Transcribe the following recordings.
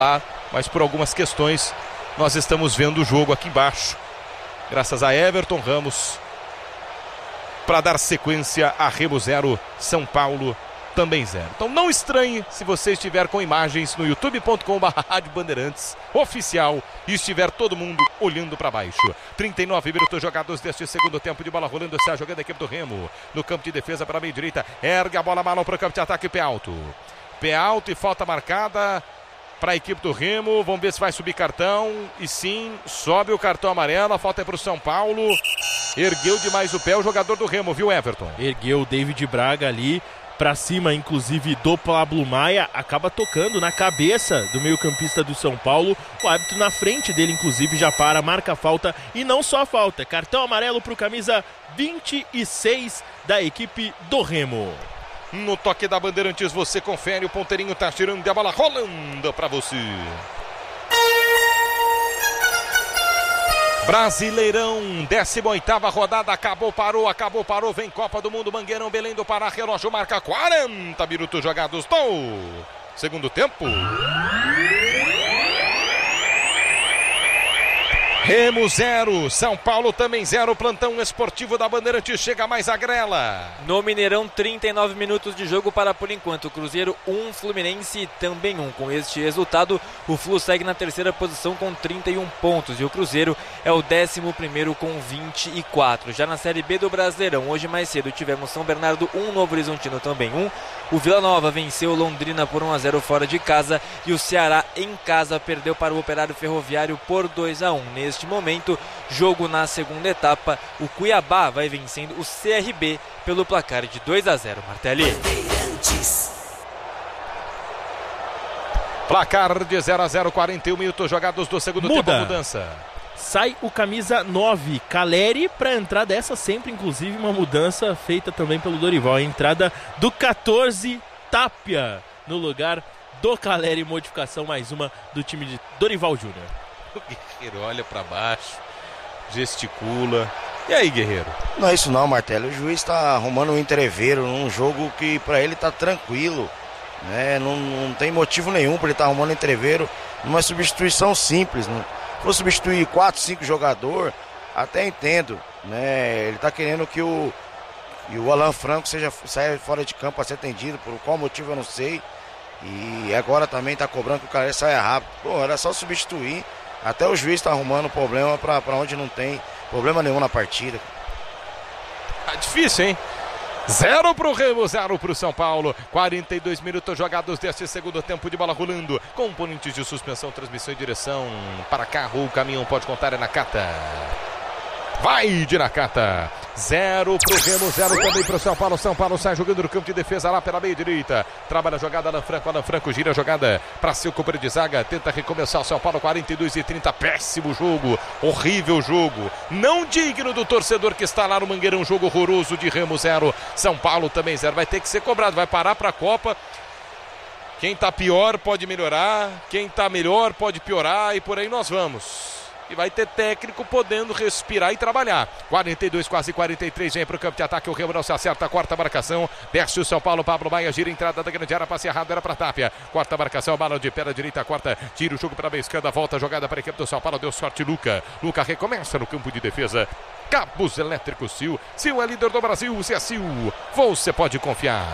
mas por algumas questões nós estamos vendo o jogo aqui embaixo. Graças a Everton Ramos, para dar sequência a Remo 0, São Paulo também 0. Então não estranhe se você estiver com imagens no youtube.com/Rádio Bandeirantes oficial e estiver todo mundo olhando para baixo. 39 minutos jogados deste segundo tempo, de bola rolando, está jogando a equipe do Remo no campo de defesa para a meia direita, ergue a bola malão para o campo de ataque, pé alto e falta marcada para a equipe do Remo. Vamos ver se vai subir cartão, e sim, sobe o cartão amarelo. A falta é para o São Paulo. Ergueu demais o pé o jogador do Remo, viu, Everton? Ergueu o David Braga ali para cima, inclusive do Pablo Maia, acaba tocando na cabeça do meio-campista do São Paulo. O árbitro na frente dele, inclusive, já marca a falta, e não só a falta, cartão amarelo para o camisa 26 da equipe do Remo. No toque da Bandeirantes você confere, o ponteirinho tá tirando e a bola rolando para você. Brasileirão, 18ª rodada, acabou, parou, vem Copa do Mundo, Mangueirão, Belém do Pará, relógio marca 40 minutos jogados do segundo tempo. Remo 0, São Paulo também 0, plantão esportivo da Bandeirante chega mais a grela. No Mineirão, 39 minutos de jogo para por enquanto. Cruzeiro 1, Fluminense também 1. Com este resultado, o Flu segue na terceira posição com 31 pontos e o Cruzeiro é o 11º com 24. Já na Série B do Brasileirão, hoje mais cedo tivemos São Bernardo 1, Novo Horizontino também 1. O Vila Nova venceu Londrina por 1-0 fora de casa e o Ceará em casa perdeu para o Operário Ferroviário por 2-1. Neste momento, jogo na segunda etapa, o Cuiabá vai vencendo o CRB pelo placar de 2-0, Martelli. Placar de 0-0, 41 minutos jogados do segundo tempo, mudança. Sai o camisa 9, Caleri, para entrar dessa sempre, inclusive uma mudança feita também pelo Dorival. A entrada do 14, Tapia, no lugar do Caleri, modificação mais uma do time de Dorival Júnior. O Guerreiro olha para baixo, gesticula. E aí, Guerreiro? Não é isso não, Martelo. O juiz está arrumando um entreveiro num jogo que para ele tá tranquilo, né? Não tem motivo nenhum para ele estar arrumando entreveiro numa substituição simples, né? Se for substituir 4, 5 jogadores, até entendo, né? Ele está querendo que o Alan Franco saia fora de campo para ser atendido, por qual motivo eu não sei. E agora também está cobrando que o cara saia rápido. Pô, era só substituir. Até o juiz está arrumando problema para onde não tem problema nenhum na partida. Tá difícil, hein? 0 pro Remo, 0 pro São Paulo. 42 minutos jogados deste segundo tempo, de bola rolando. Componentes de suspensão, transmissão e direção para carro. O caminhão pode contar, é Nakata. Vai de Nakata. 0 pro Remo, 0 também pro São Paulo. São Paulo sai jogando no campo de defesa lá pela meia direita. Trabalha a jogada, Alan Franco gira a jogada para seu companheiro de zaga. Tenta recomeçar o São Paulo, 42-30. Péssimo jogo, horrível jogo. Não digno do torcedor que está lá no Mangueirão. Jogo horroroso de Remo 0. São Paulo também 0. Vai ter que ser cobrado, vai parar para a Copa. Quem tá pior pode melhorar. Quem tá melhor pode piorar. E por aí nós vamos. E vai ter técnico podendo respirar e trabalhar. 42, quase 43, vem para o campo de ataque. O Remo não se acerta, quarta marcação. Desce o São Paulo, Pablo Maia gira a entrada da grande área, passe errado, era para Tapia. Quarta marcação, bala de pé da direita, quarta. Tira o jogo para a esquerda, volta a jogada para a equipe do São Paulo. Deu sorte, Luca. Luca recomeça no campo de defesa. Cabos elétricos Sil. Sil é líder do Brasil, se é Sil, você pode confiar.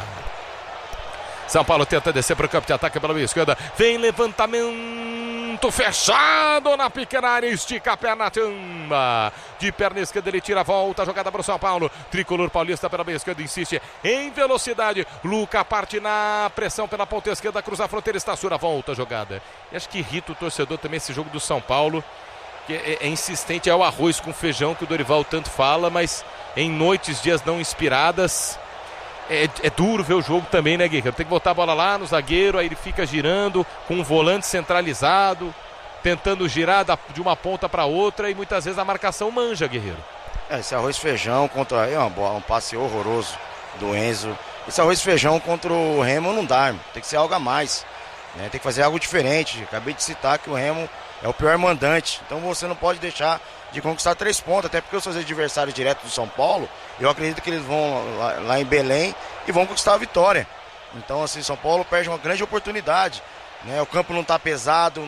São Paulo tenta descer para o campo de ataque pela meia esquerda. Vem levantamento fechado na pequena área. Estica a perna, tamba. De perna esquerda ele tira a volta. Jogada para o São Paulo. Tricolor paulista pela meia esquerda. Insiste em velocidade. Luca parte na pressão pela ponta esquerda. Cruza a fronteira. Estaciona. Volta a jogada. E acho que irrita o torcedor também esse jogo do São Paulo. Que é insistente. É o arroz com feijão que o Dorival tanto fala. Mas em noites, dias não inspiradas. É duro ver o jogo também, né, Guerreiro? Tem que botar a bola lá no zagueiro, aí ele fica girando com um volante centralizado, tentando girar de uma ponta para outra, e muitas vezes a marcação manja, Guerreiro. Esse arroz e feijão contra aí, um passe horroroso do Enzo. Esse arroz e feijão contra o Remo não dá, irmão. Tem que ser algo a mais, né? Tem que fazer algo diferente. Acabei de citar que o Remo é o pior mandante, então você não pode deixar de conquistar 3 pontos, até porque os seus adversários diretos do São Paulo, eu acredito que eles vão lá em Belém e vão conquistar a vitória. Então, assim, São Paulo perde uma grande oportunidade. né? O campo não está pesado,